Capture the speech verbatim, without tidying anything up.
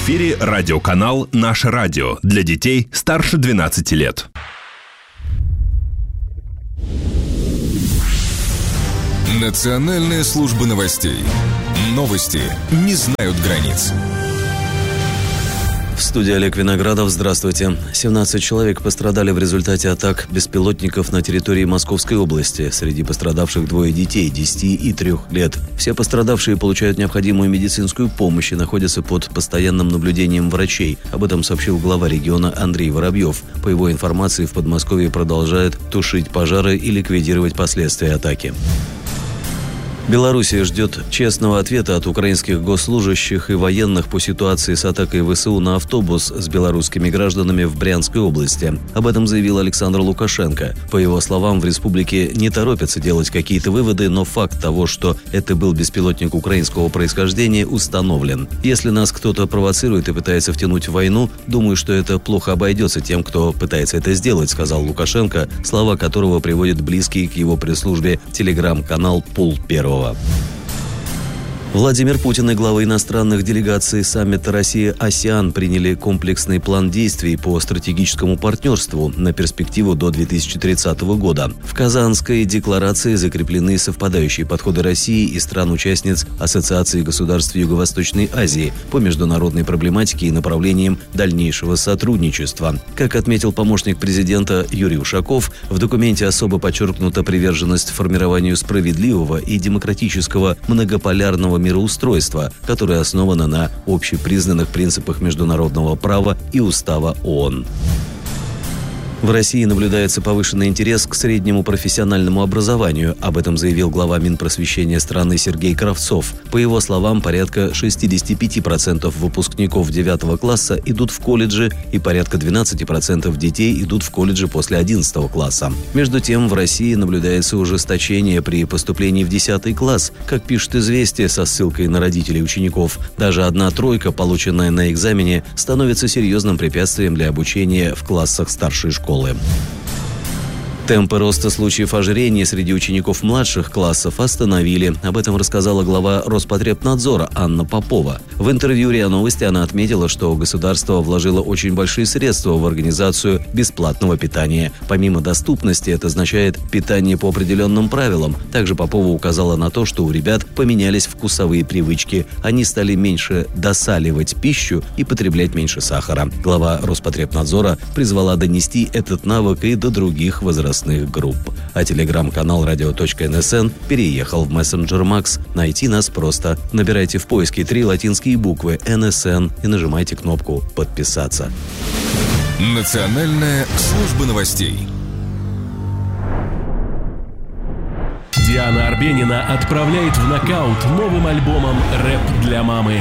эфире радиоканал «Наше радио» для детей старше двенадцати лет. Национальная служба новостей. Новости не знают границ. В студии Олег Виноградов. Здравствуйте. семнадцать человек пострадали в результате атак беспилотников на территории Московской области. Среди пострадавших двое детей, десяти и трёх лет. Все пострадавшие получают необходимую медицинскую помощь и находятся под постоянным наблюдением врачей. Об этом сообщил глава региона Андрей Воробьев. По его информации, в Подмосковье продолжают тушить пожары и ликвидировать последствия атаки. Белоруссия ждет честного ответа от украинских госслужащих и военных по ситуации с атакой ВСУ на автобус с белорусскими гражданами в Брянской области. Об этом заявил Александр Лукашенко. По его словам, в республике не торопятся делать какие-то выводы, но факт того, что это был беспилотник украинского происхождения, установлен. Если нас кто-то провоцирует и пытается втянуть в войну, думаю, что это плохо обойдется тем, кто пытается это сделать, сказал Лукашенко, слова которого приводит близкий к его пресс-службе телеграм-канал «Пул Первого». Владимир Путин и главы иностранных делегаций саммита Россия-АСЕАН приняли комплексный план действий по стратегическому партнерству на перспективу до две тысячи тридцатого года. В Казанской декларации закреплены совпадающие подходы России и стран-участниц Ассоциации государств Юго-Восточной Азии по международной проблематике и направлениям дальнейшего сотрудничества. Как отметил помощник президента Юрий Ушаков, в документе особо подчеркнута приверженность формированию справедливого и демократического многополярного мироустройства, которое основано на общепризнанных принципах международного права и Устава ООН. В России наблюдается повышенный интерес к среднему профессиональному образованию. Об этом заявил глава Минпросвещения страны Сергей Кравцов. По его словам, порядка шестьдесят пять процентов выпускников девятого класса идут в колледжи и порядка двенадцать процентов детей идут в колледжи после одиннадцатого класса. Между тем, в России наблюдается ужесточение при поступлении в десятый класс. Как пишет «Известия» со ссылкой на родителей учеников, даже одна тройка, полученная на экзамене, становится серьезным препятствием для обучения в классах старшей школы. Темпы роста случаев ожирения среди учеников младших классов остановили. Об этом рассказала глава Роспотребнадзора Анна Попова. В интервью РИА Новости она отметила, что государство вложило очень большие средства в организацию бесплатного питания. Помимо доступности, это означает питание по определенным правилам. Также Попова указала на то, что у ребят поменялись вкусовые привычки. Они стали меньше досаливать пищу и потреблять меньше сахара. Глава Роспотребнадзора призвала донести этот навык и до других возрастов групп. А телеграм-канал радио.нсн переехал в мессенджер Макс. Найти нас просто. Набирайте в поиске три латинские буквы эн эс эн и нажимайте кнопку «Подписаться». Национальная служба новостей. Диана Арбенина отправляет в нокаут новым альбомом «Рэп для мамы».